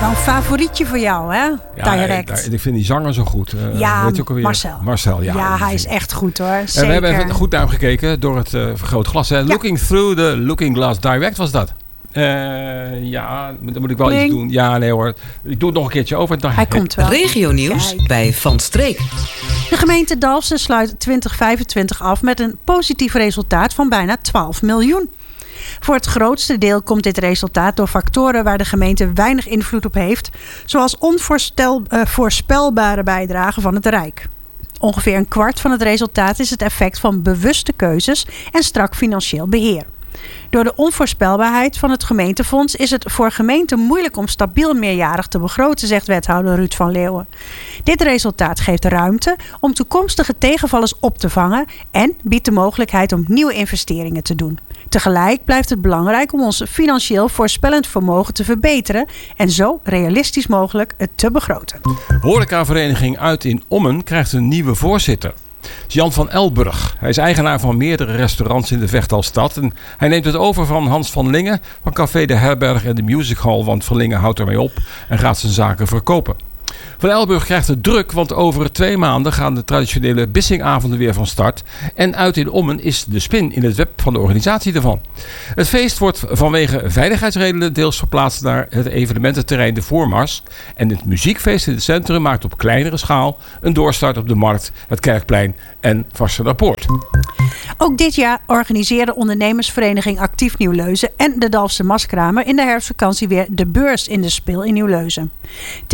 Nou, een favorietje voor jou, hè? Direct. Ik vind die zanger zo goed. Weet je ook alweer? Marcel. Ja, hij is echt goed hoor. Zeker. En we hebben even goed naar hem gekeken door het vergrootglas. Hè? Ja. Looking Through the Looking Glass Direct was dat. Dan moet ik wel iets doen. Ja, nee hoor. Ik doe het nog een keertje over. Hij komt wel. Regionieuws bij Van Streek. De gemeente Dalfsen sluit 2025 af met een positief resultaat van bijna 12 miljoen. Voor het grootste deel komt dit resultaat door factoren waar de gemeente weinig invloed op heeft, zoals onvoorspelbare bijdragen van het Rijk. Ongeveer een kwart van het resultaat is het effect van bewuste keuzes en strak financieel beheer. Door de onvoorspelbaarheid van het gemeentefonds is het voor gemeenten moeilijk om stabiel meerjarig te begroten, zegt wethouder Ruud van Leeuwen. Dit resultaat geeft ruimte om toekomstige tegenvallers op te vangen en biedt de mogelijkheid om nieuwe investeringen te doen. Tegelijk blijft het belangrijk om ons financieel voorspellend vermogen te verbeteren en zo realistisch mogelijk het te begroten. Horecavereniging Uit in Ommen krijgt een nieuwe voorzitter. Jan van Elburg. Hij is eigenaar van meerdere restaurants in de Vechtalstad. En hij neemt het over van Hans van Lingen van Café de Herberg en de Music Hall. Want Van Lingen houdt ermee op en gaat zijn zaken verkopen. Van Elburg krijgt het druk, want over 2 maanden gaan de traditionele Bissingavonden weer van start. En Uit in Ommen is de spin in het web van de organisatie ervan. Het feest wordt vanwege veiligheidsredenen deels verplaatst naar het evenemententerrein De Voormars. En het muziekfeest in het centrum maakt op kleinere schaal een doorstart op de Markt, het Kerkplein en Varssenaarpoort. Ook dit jaar organiseren ondernemersvereniging Actief Nieuw-Leuzen en de Dalfse Marskramer in de herfstvakantie weer de beurs in de Spil in Nieuw-Leuzen.